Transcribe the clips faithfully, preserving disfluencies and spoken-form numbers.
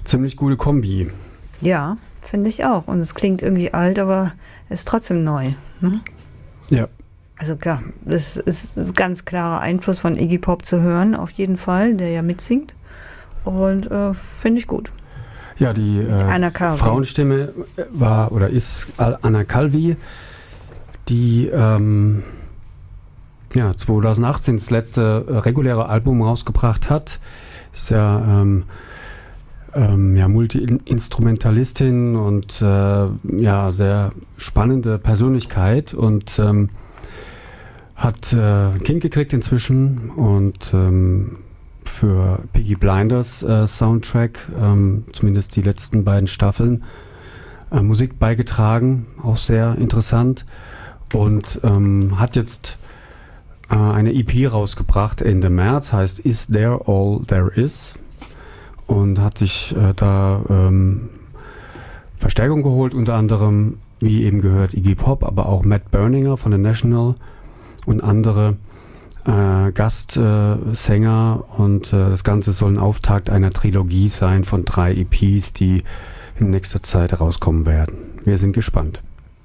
ziemlich gute Kombi. Ja, finde ich auch. Und es klingt irgendwie alt, aber es ist trotzdem neu. Hm? Ja. Also klar, das ist ein ganz klarer Einfluss von Iggy Pop zu hören, auf jeden Fall, der ja mitsingt. Und äh, finde ich gut. Ja, die äh, Frauenstimme war oder ist Anna Calvi, die ähm, ja, zwanzig achtzehn das letzte äh, reguläre Album rausgebracht hat. Ist ja, ähm, ähm, ja Multi-Instrumentalistin und äh, ja, sehr spannende Persönlichkeit und ähm, hat äh, ein Kind gekriegt inzwischen und ähm, für Peaky Blinders äh, Soundtrack, ähm, zumindest die letzten beiden Staffeln, äh, Musik beigetragen, auch sehr interessant und ähm, hat jetzt äh, eine E P rausgebracht Ende März, heißt Is There All There Is und hat sich äh, da ähm, Verstärkung geholt, unter anderem, wie eben gehört, Iggy Pop, aber auch Matt Berninger von The National und andere äh, Gastsänger äh, und äh, das Ganze soll ein Auftakt einer Trilogie sein von drei E Ps, die in nächster Zeit rauskommen werden. Wir sind gespannt.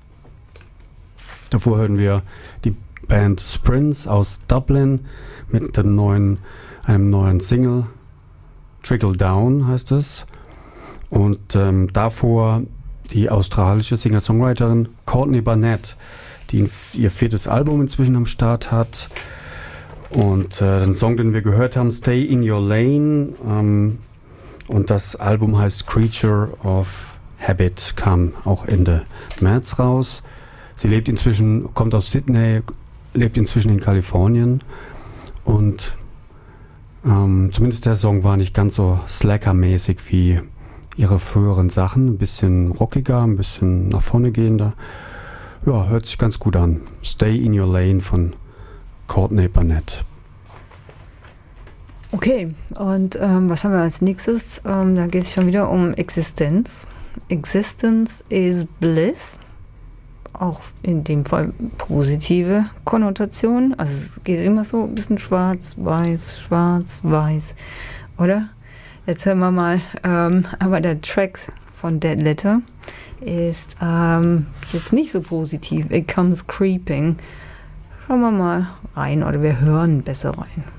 Davor hören wir die Band Sprints aus Dublin mit dem neuen, einem neuen Single, Trickle Down heißt es. Und ähm, davor die australische Singer-Songwriterin Courtney Barnett, die ihr viertes Album inzwischen am Start hat. Und äh, den Song, den wir gehört haben, Stay in Your Lane. Ähm, und das Album heißt Creature of Habit, kam auch Ende März raus. Sie lebt inzwischen, kommt aus Sydney, lebt inzwischen in Kalifornien. Und ähm, zumindest der Song war nicht ganz so Slacker-mäßig wie ihre früheren Sachen. Ein bisschen rockiger, ein bisschen nach vorne gehender. Ja, hört sich ganz gut an. Stay in Your Lane von Courtney Barnett. Okay, und ähm, was haben wir als nächstes? Ähm, da geht es schon wieder um Existenz. Existence is Bliss. Auch in dem Fall positive Konnotation. Also es geht immer so ein bisschen schwarz, weiß, schwarz, weiß. Oder? Jetzt hören wir mal. Ähm, aber der Track von Dead Letter ist ähm, jetzt nicht so positiv. It comes creeping. Schauen wir mal rein oder wir hören besser rein.